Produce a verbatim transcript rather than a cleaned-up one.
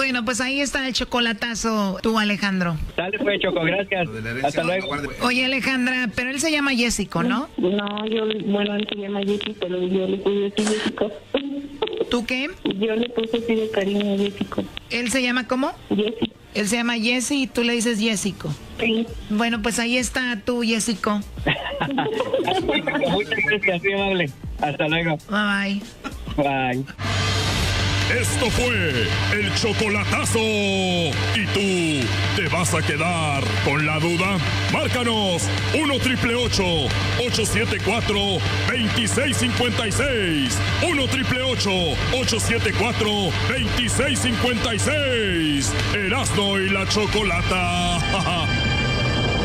Bueno, pues ahí está el chocolatazo, tú, Alejandro. Dale pues, Choco, gracias. Hasta luego. Oye, Alejandra, pero él se llama Jessico, ¿no? No, yo, bueno, él se llama Jessico, pero yo le puse así Jessico. ¿Tú qué? Yo le puse así de cariño Jessico. ¿Él se llama cómo? Jessico. Él se llama Jesse y tú le dices Jessico. Sí. Bueno, pues ahí está tú, Jessico. Muchas gracias, muy amable. Hasta luego. Bye, bye. Bye. Esto fue el chocolatazo. ¿Y tú te vas a quedar con la duda? Márcanos uno triple ocho, ocho siete cuatro, dos seis cinco seis. uno triple ocho, ocho siete cuatro, dos seis cinco seis. Erasmo y la Chocolata.